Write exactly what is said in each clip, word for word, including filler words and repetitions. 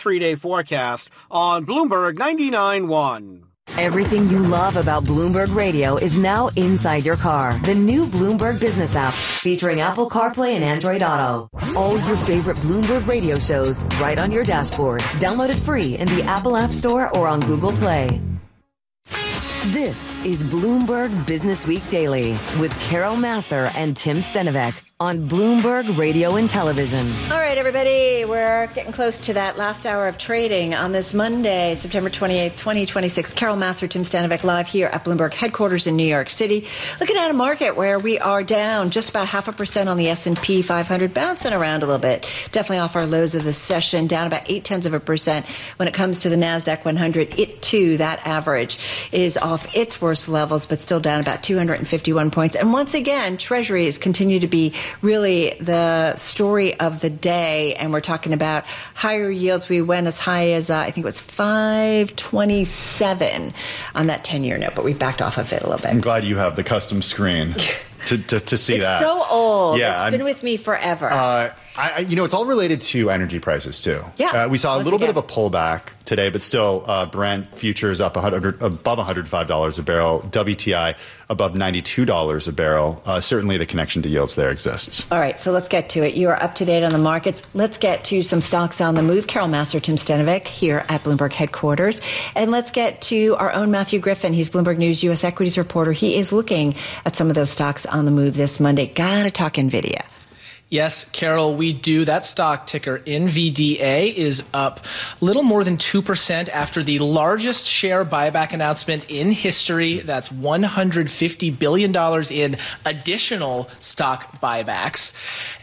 three-day forecast on Bloomberg ninety-nine point one. Everything you love about Bloomberg Radio is now inside your car. The new Bloomberg Business app featuring Apple CarPlay and Android Auto. All your favorite Bloomberg Radio shows right on your dashboard. Download it free in the Apple App Store or on Google Play. This is Bloomberg Business Week Daily with Carol Massar and Tim Stenovec on Bloomberg Radio and Television. All right, everybody, we're getting close to that last hour of trading on this Monday, September twenty-eighth, twenty twenty-six. Carol Massar, Tim Stenovec live here at Bloomberg headquarters in New York City. Looking at a market where we are down just about half a percent on the S and P five hundred, bouncing around a little bit. Definitely off our lows of the session, down about eight tenths of a percent. When it comes to the NASDAQ one hundred, it too, that average is off its worst levels, but still down about two hundred fifty-one points. And once again, Treasuries continue to be really the story of the day. And we're talking about higher yields. We went as high as, uh, I think it was five twenty-seven on that ten-year note, but we backed off of it a little bit. I'm glad you have the custom screen to, to, to see it's that. It's so old. Yeah, it's I'm, been with me forever. Uh, I, you know, it's all related to energy prices, too. Yeah. Uh, we saw a little again. bit of a pullback today, but still uh, Brent futures up one hundred, above one hundred five dollars a barrel, W T I above ninety-two dollars a barrel. Uh, certainly the connection to yields there exists. All right, so let's get to it. You are up to date on the markets. Let's get to some stocks on the move. Carol Massar, Tim Stenovec here at Bloomberg headquarters. And let's get to our own Matthew Griffin. He's Bloomberg News U S equities reporter. He is looking at some of those stocks on the move this Monday. Gotta talk NVIDIA. Yes, Carol, we do. That stock ticker, N V D A, is up a little more than two percent after the largest share buyback announcement in history. That's one hundred fifty billion dollars in additional stock buybacks.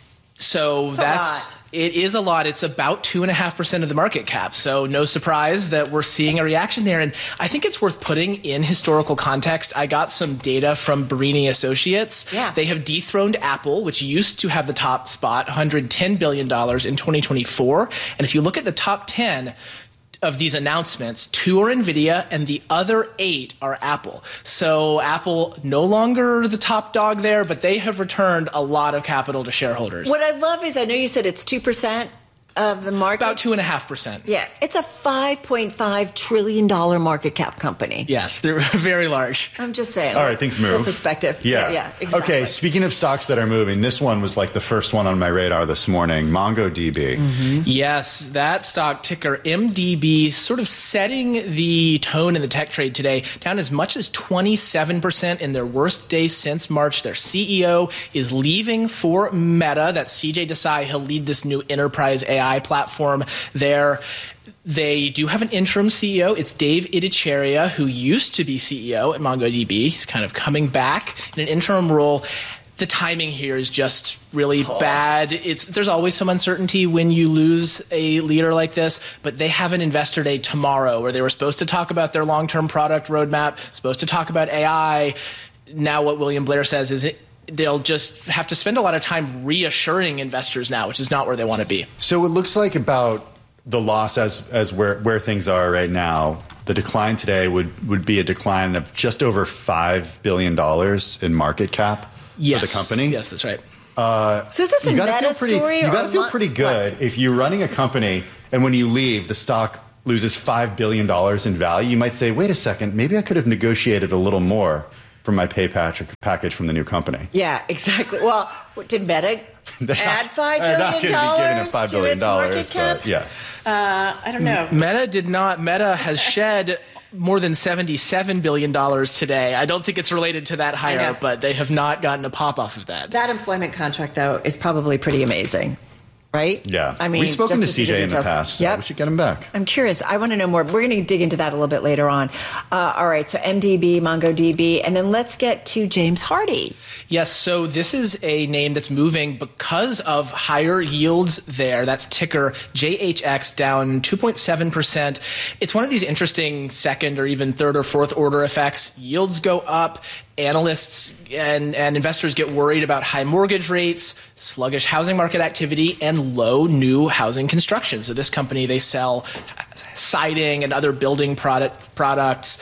So that's... that's It is a lot. It's about two and a half percent of the market cap. So no surprise that we're seeing a reaction there. And I think it's worth putting in historical context. I got some data from Barini Associates. Yeah. They have dethroned Apple, which used to have the top spot, one hundred ten billion dollars in twenty twenty-four. And if you look at the top ten of these announcements, two are NVIDIA and the other eight are Apple. So Apple no longer the top dog there, but they have returned a lot of capital to shareholders. What I love is, I know you said it's two percent of the market. About two and a half percent. Yeah, it's a five point five trillion dollars market cap company. Yes, they're very large. I'm just saying. All right, things move. Perspective. Yeah, yeah, yeah exactly. Okay, speaking of stocks that are moving, this one was like the first one on my radar this morning, MongoDB. Mm-hmm. Yes, that stock ticker, M D B, sort of setting the tone in the tech trade today, down as much as twenty-seven percent in their worst day since March. Their C E O is leaving for Meta. That's C J Desai. He'll lead this new enterprise A I platform there. They do have an interim C E O. It's Dave Ittycheria, who used to be C E O at MongoDB. He's kind of coming back in an interim role. The timing here is just really oh. bad. It's there's always some uncertainty when you lose a leader like this, but they have an investor day tomorrow where they were supposed to talk about their long-term product roadmap, supposed to talk about A I. Now what William Blair says is it they'll just have to spend a lot of time reassuring investors now, which is not where they want to be. So it looks like about the loss as as where, where things are right now, the decline today would, would be a decline of just over five billion dollars in market cap yes. for the company. Yes, that's right. Uh, so is this a meta pretty, story? You got to feel mo- pretty good what? If you're running a company and when you leave, the stock loses five billion dollars in value. You might say, wait a second, maybe I could have negotiated a little more from my pay package from the new company. Yeah, exactly. Well, what, did Meta add five billion dollars five to its market cap? But yeah. Uh, I don't know. Meta did not. Meta has shed more than seventy-seven billion dollars today. I don't think it's related to that hire, but they have not gotten a pop off of that. That employment contract, though, is probably pretty amazing. Right? Yeah. I mean, we've spoken to C J in the details. past. Yep. So we should get him back. I'm curious. I want to know more. We're going to dig into that a little bit later on. Uh, all right. So M D B, MongoDB, and then let's get to James Hardie. Yes. So this is a name that's moving because of higher yields there. That's ticker J H X, down two point seven percent. It's one of these interesting second or even third or fourth order effects. Yields go up. Analysts and, and investors get worried about high mortgage rates, sluggish housing market activity, and low new housing construction. So this company, they sell siding and other building product products.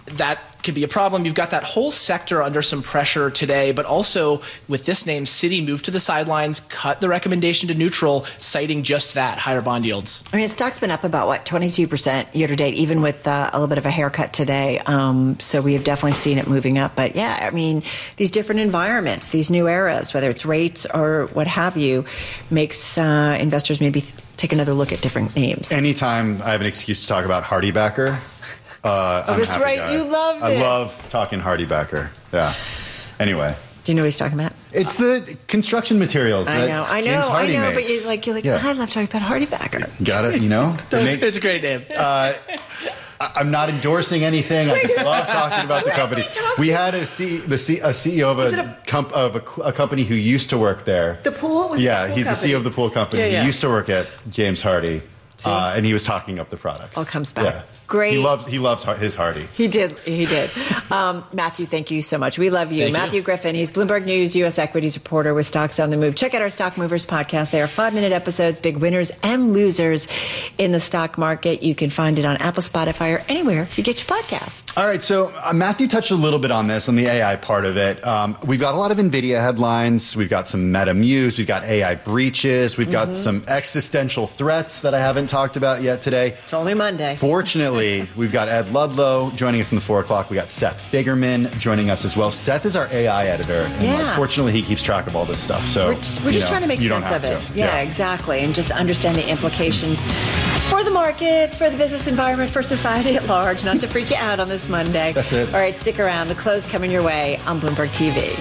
that could be a problem. You've got that whole sector under some pressure today, but also with this name, Citi moved to the sidelines, cut the recommendation to neutral, citing just that, higher bond yields. I mean, stock's been up about, what, twenty-two percent year to date, even with uh, a little bit of a haircut today. Um, so we have definitely seen it moving up. But yeah, I mean, these different environments, these new eras, whether it's rates or what have you, makes uh, investors maybe th- take another look at different names. Anytime I have an excuse to talk about Hardy Backer, Uh, oh, I'm that's right. Guy. You love this. I love talking Hardy Backer. Yeah. Anyway. Do you know what he's talking about? It's the construction materials I that know, I know, James Hardy I know. makes. But you're like, you're like, yeah. oh, I love talking about Hardy Backer. Got it. You know, make, it's a great name. Uh, I, I'm not endorsing anything. I just love talking about the company. We, we had a, C, the C, a C E O of a, a, comp, of a, a company who used to work there. The pool was yeah. The pool he's company? the C E O of the pool company. Yeah, yeah. He used to work at James Hardy, uh, and he was talking up the products. All comes back. Yeah. Great. He loves he loves his Hardy. He did. He did. Um, Matthew, thank you so much. We love you. Thank Matthew you. Griffin. He's Bloomberg News U S equities reporter with Stocks on the Move. Check out our Stock Movers podcast. They are five-minute episodes, big winners and losers in the stock market. You can find it on Apple, Spotify, or anywhere you get your podcasts. All right. So uh, Matthew touched a little bit on this, on the A I part of it. Um, we've got a lot of NVIDIA headlines. We've got some Meta News. We've got A I breaches. We've got mm-hmm. some existential threats that I haven't talked about yet today. It's only Monday. Fortunately, we've got Ed Ludlow joining us in the four o'clock. We got Seth Figerman joining us as well. Seth is our A I editor. And yeah. like, fortunately, he keeps track of all this stuff. So we're just, we're just know, trying to make sense of it. Yeah, yeah, exactly. And just understand the implications for the markets, for the business environment, for society at large. Not to freak you out on this Monday. That's it. All right, stick around. The close coming your way on Bloomberg T V.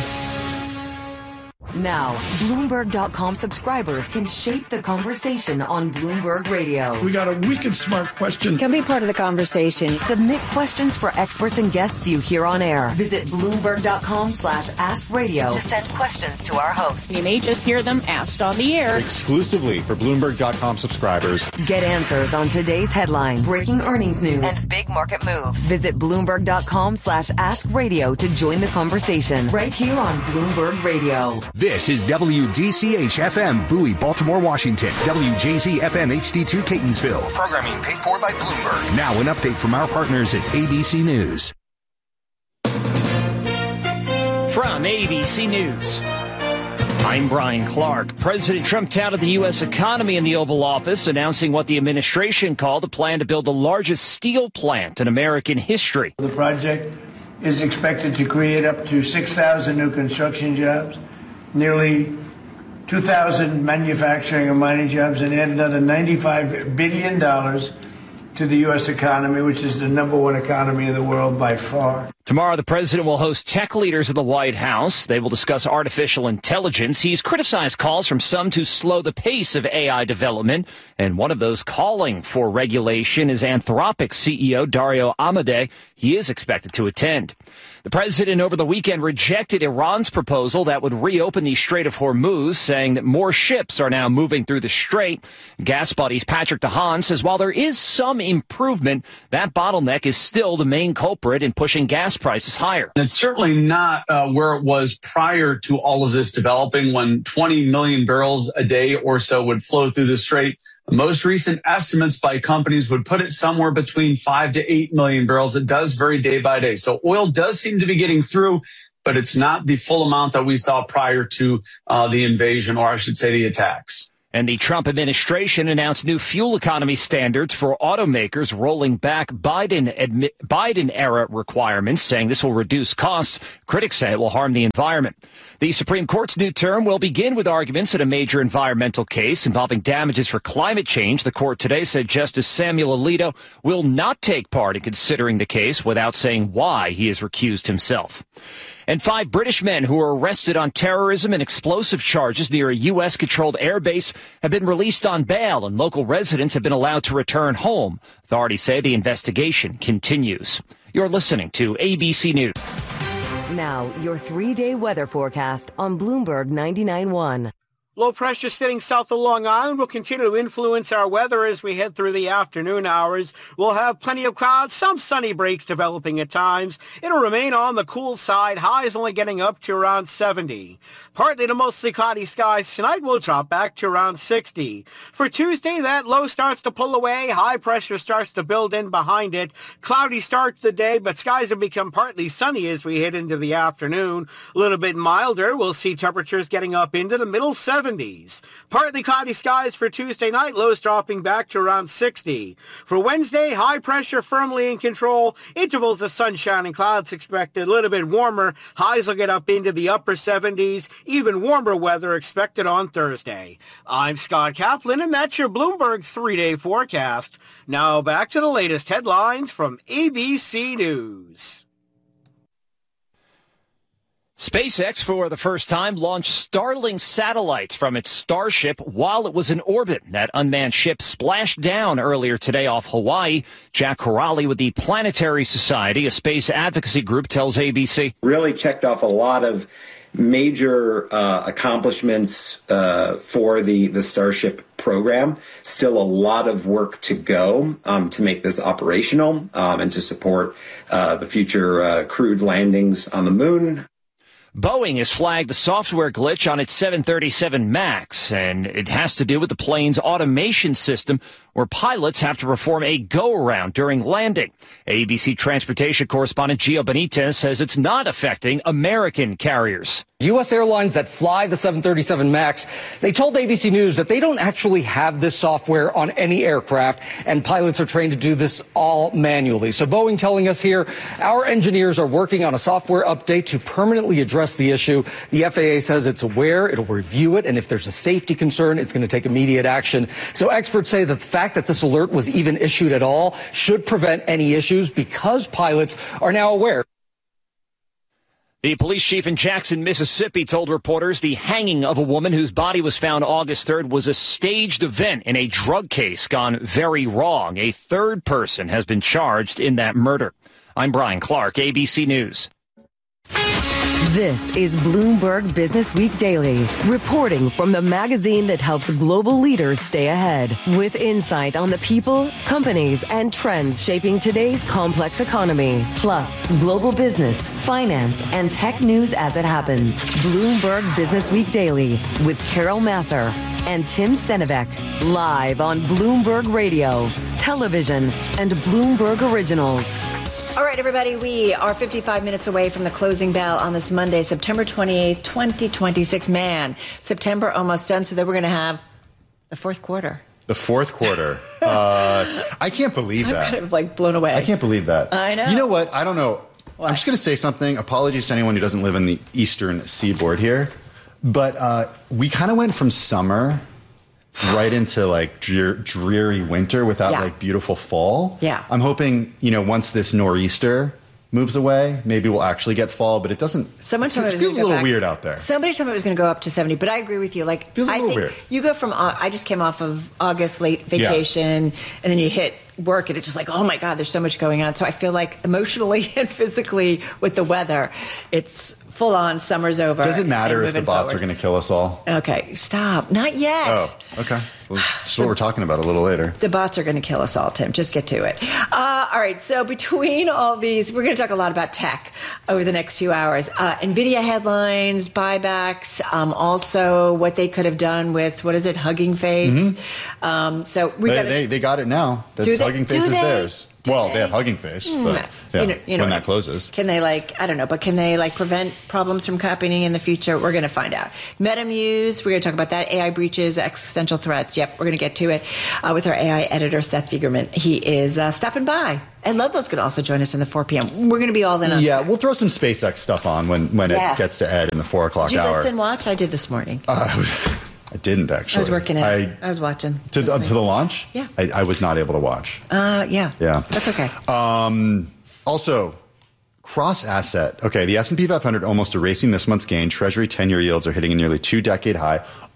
Now, Bloomberg dot com subscribers can shape the conversation on Bloomberg Radio. We got a wicked smart question. Come be part of the conversation. Submit questions for experts and guests you hear on air. Visit Bloomberg dot com slash ask radio to send questions to our hosts. You may just hear them asked on the air. Exclusively for Bloomberg dot com subscribers. Get answers on today's headlines, breaking earnings news, and big market moves. Visit Bloomberg dot com slash ask radio to join the conversation right here on Bloomberg Radio. This is W D C H F M, Bowie, Baltimore, Washington. W J Z F M H D two, Catonsville. Programming paid for by Bloomberg. Now an update from our partners at A B C News. From A B C News, I'm Brian Clark. President Trump touted the U S economy in the Oval Office, announcing what the administration called a plan to build the largest steel plant in American history. The project is expected to create up to six thousand new construction jobs, nearly two thousand manufacturing and mining jobs, and add another ninety-five billion dollars to the U S economy, which is the number one economy in the world by far. Tomorrow, the president will host tech leaders at the White House. They will discuss artificial intelligence. He's criticized calls from some to slow the pace of A I development, and one of those calling for regulation is Anthropic C E O Dario Amodei. He is expected to attend. The president over the weekend rejected Iran's proposal that would reopen the Strait of Hormuz, saying that more ships are now moving through the strait. Gas Buddy's Patrick DeHaan says while there is some improvement, that bottleneck is still the main culprit in pushing gas prices higher. It's certainly not uh, where it was prior to all of this developing, when twenty million barrels a day or so would flow through the strait. The most recent estimates by companies would put it somewhere between five to eight million barrels. It does vary day by day. So oil does seem to be getting through, but it's not the full amount that we saw prior to uh, the invasion, or I should say the attacks. And the Trump administration announced new fuel economy standards for automakers, rolling back Biden admi- Biden-era requirements, saying this will reduce costs. Critics say it will harm the environment. The Supreme Court's new term will begin with arguments in a major environmental case involving damages for climate change. The court today said Justice Samuel Alito will not take part in considering the case without saying why he has recused himself. And five British men who were arrested on terrorism and explosive charges near a U S-controlled airbase have been released on bail, and local residents have been allowed to return home. Authorities say the investigation continues. You're listening to A B C News. Now, your three-day weather forecast on Bloomberg ninety-nine point one. Low pressure sitting south of Long Island will continue to influence our weather as we head through the afternoon hours. We'll have plenty of clouds, some sunny breaks developing at times. It'll remain on the cool side, highs only getting up to around seventy. Partly to mostly cloudy skies tonight will drop back to around sixty. For Tuesday, that low starts to pull away, high pressure starts to build in behind it. Cloudy start to the day, but skies will become partly sunny as we head into the afternoon. A little bit milder, we'll see temperatures getting up into the middle seventies. Partly cloudy skies for Tuesday night, lows dropping back to around sixty. For Wednesday, high pressure firmly in control, intervals of sunshine and clouds expected, a little bit warmer, highs will get up into the upper seventies, even warmer weather expected on Thursday. I'm Scott Kaplan, and that's your Bloomberg three-day forecast. Now back to the latest headlines from A B C News. SpaceX, for the first time, launched Starlink satellites from its Starship while it was in orbit. That unmanned ship splashed down earlier today off Hawaii. Jack Corrali with the Planetary Society, a space advocacy group, tells A B C. Really checked off a lot of major uh, accomplishments uh, for the, the Starship program. Still a lot of work to go um, to make this operational um, and to support uh, the future uh, crewed landings on the moon. Boeing has flagged a software glitch on its seven thirty-seven MAX, and it has to do with the plane's automation system, where pilots have to perform a go-around during landing. A B C transportation correspondent Gio Benitez says it's not affecting American carriers. U S airlines that fly the seven thirty-seven MAX, they told A B C News that they don't actually have this software on any aircraft, and pilots are trained to do this all manually. So Boeing telling us here, our engineers are working on a software update to permanently address the issue. The F A A says it's aware, it'll review it, and if there's a safety concern, it's going to take immediate action. So experts say that the fact that this alert was even issued at all should prevent any issues because pilots are now aware. The police chief in Jackson, Mississippi, told reporters the hanging of a woman whose body was found August third was a staged event in a drug case gone very wrong. A third person has been charged in that murder. I'm Brian Clark, A B C News. This is Bloomberg Business Week Daily, reporting from the magazine that helps global leaders stay ahead, with insight on the people, companies, and trends shaping today's complex economy, plus global business, finance, and tech news as it happens. Bloomberg Business Week Daily with Carol Massar and Tim Stenivek, live on Bloomberg Radio, television, and Bloomberg Originals. All right, everybody, we are fifty-five minutes away from the closing bell on this Monday, September twenty-eighth, twenty twenty-six. Man, September almost done, so then we're going to have the fourth quarter. The fourth quarter. uh, I can't believe I'm that. kind of like blown away. I can't believe that. I know. You know what? I don't know. What? I'm just going to say something. Apologies to anyone who doesn't live in the eastern seaboard here. But uh, we kind of went from summer right into like drear, dreary winter without Yeah. like beautiful fall. Yeah. I'm hoping, you know, once this nor'easter moves away, maybe we'll actually get fall, but it doesn't. Someone told me it it was feels a gonna go little back- weird out there. Somebody told me it was going to go up to seventy, but I agree with you. Like, Feels a I little think weird. you go from, uh, I just came off of August late vacation, and then you hit work, and it's just like, oh my God, there's so much going on. So I feel like emotionally and physically with the weather, it's full on, summer's over. Does it matter and if the moving bots forward. are going to kill us all? Okay, stop. Not yet. Oh, okay. Well, that's what we're talking about a little later. The bots are going to kill us all, Tim. Just get to it. Uh, all right. So between all these, we're going to talk a lot about tech over the next few hours. Uh, NVIDIA headlines, buybacks, um, also what they could have done with, what is it, Hugging Face. Mm-hmm. Um, so we They, got they, they got it now. That's Do they- Hugging do Face is they? theirs. Do well, they? they have Hugging Face, Mm, but yeah, you know, you know when what that I- closes. Can they like, I don't know, but can they like prevent problems from happening in the future? We're going to find out. Metamuse, we're going to talk about that. A I breaches, existential threats. Yep, we're going to get to it uh, with our A I editor, Seth Fiegerman. He is uh, stopping by. And Ludlow's going to also join us in the four p.m. We're going to be all in on Yeah, we'll throw some SpaceX stuff on when, when Yes. it gets to Ed in the four o'clock Did you hour. listen, watch? I did this morning. Uh, I didn't actually. I was working it. I, I, was watching. to, the, to the launch? Yeah. I, I was not able to watch. Uh, yeah. Yeah. That's okay. Um, also, cross asset. Okay, the S and P five hundred almost erasing this month's gain. Treasury ten-year yields are hitting a nearly two-decade high.